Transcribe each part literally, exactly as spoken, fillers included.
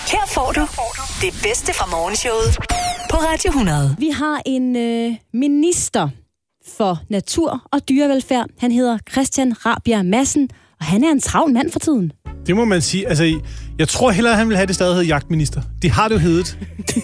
Her får du det bedste fra morgenshowet på Radio hundrede. Vi har en øh, minister for natur og dyrevelfærd. Han hedder Christian Rabjerg Madsen, og han er en travl mand for tiden. Det må man sige. Altså, jeg tror hellere, at han vil have det stadig hedder jagtminister. De har det jo heddet.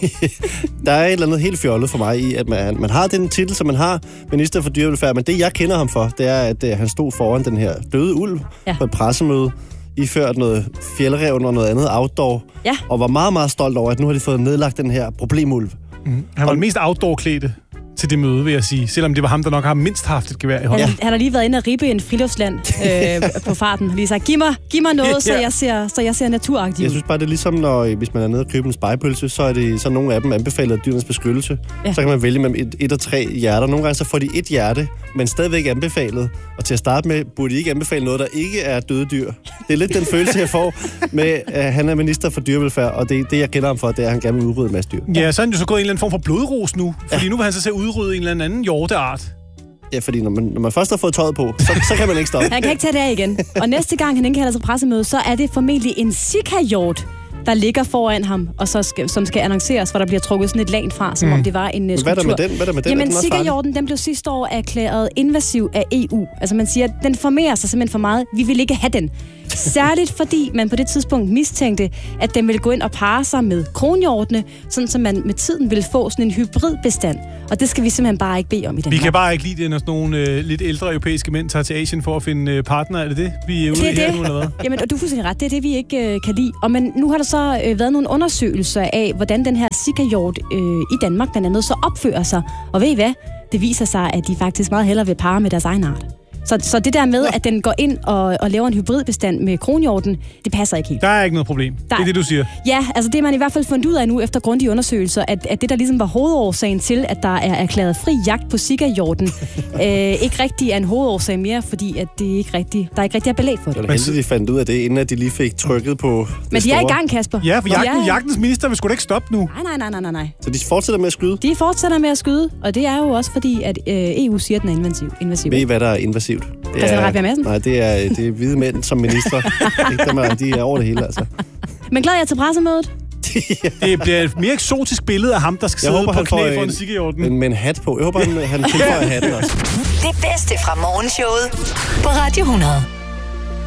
Der er et eller andet helt fjollet for mig i, at man, man har den titel, som man har, minister for dyrevelfærd, men det, jeg kender ham for, det er, at øh, han stod foran den her døde ulv ja. på et pressemøde, iført noget fjeldrevn og noget andet outdoor, ja. og var meget, meget stolt over, at nu har de fået nedlagt den her problemulv. Mm. Han var den mest outdoor-klædte til det møde, vil jeg sige. Selvom det var ham, der nok har mindst haft et gevær i hånden. Han, han har lige været inde og ribbe en friluftsland øh, på farten. Lige sagt, giv mig, giv mig noget, ja. så, jeg ser, så jeg ser naturagtig. Jeg synes bare, det er ligesom, når hvis man er nede og køber en spejepølse, så er det så nogle af dem anbefalet af Dyrenes Beskyttelse. Ja. Så kan man vælge mellem et, et og tre hjerter. Nogle gange så får de et hjerte, men stadigvæk anbefalet. Og til at starte med, burde de ikke anbefale noget, der ikke er døde dyr. Det er lidt den følelse, jeg får med, at han er minister for dyrevelfærd, og det, det jeg kender ham for, det er, at han gerne vil udrydde en masse dyr. Ja, så er han jo så gået i en eller anden form for blodros nu. Fordi ja. nu vil han så se udrydde en eller anden hjorteart. Ja, fordi når man, når man først har fået tøjet på, så, så kan man ikke stoppe. Han kan ikke tage det af igen. Og næste gang han indkalder til pressemøde, så er det formentlig en sikahjort, der ligger foran ham, og så skal, som skal annonceres, hvor der bliver trukket sådan et lag fra, som mm. om det var en uh, skulptur. Hvad er der med den? Hvad er der med den? Jamen, sikahjorten, den blev sidste år erklæret invasiv af E U. Altså man siger, den formerer sig simpelthen for meget. Vi vil ikke have den. Særligt fordi man på det tidspunkt mistænkte, at den ville gå ind og parre sig med kronhjortene, sådan så man med tiden ville få sådan en hybridbestand. Og det skal vi simpelthen bare ikke bede om i den Vi her. kan bare ikke lide det, når sådan nogle øh, lidt ældre europæiske mænd tager til Asien for at finde øh, partner. Er det det, vi er ude det er i her det. nu, eller hvad? Jamen, og du er fuldstændig ret. Det er det, vi ikke øh, kan lide. Og men nu har der så øh, været nogle undersøgelser af, hvordan den her sikahjort øh, i Danmark blandt andet så opfører sig. Og ved I hvad? Det viser sig, at de faktisk meget hellere vil parre med deres egen art. Så, så det der med, at den går ind og, og laver en hybridbestand med kronhjorten, det passer ikke helt. Der er ikke noget problem. Der, det er det, du siger. Ja, altså det er man i hvert fald fundet ud af nu efter grundige undersøgelser, at, at det der ligesom var hovedårsagen til, at der er erklæret fri jagt på sikahjorten, øh, ikke rigtig er en hovedårsag mere, fordi at det ikke rigtig, der er ikke rigtig er belæg for det. Det var heldigt, de fandt ud af det, inden at de lige fik trykket på det Men de store. er i gang, Kasper. Ja, for jagten, ja. jagtens minister vil sgu da ikke stoppe nu. Nej, nej, nej, nej, nej. Så de fortsætter med at skyde? De fortsætter med at skyde, og det er jo også fordi, at øh, E U siger, at den er invasiv. invasiv. Ved I, hvad der er invasivt? Det er, nej, det er, det er hvide mænd som minister. Dem er, de er over det hele, altså. Men glæder jeg til pressemødet? Ja. Det bliver et mere eksotisk billede af ham, der skal jeg sidde håber, på knæ foran sikahjorten. En, med en hat på. Jeg håber, han, han tilføjer hatten også. Det bedste fra morgenshowet på Radio hundrede.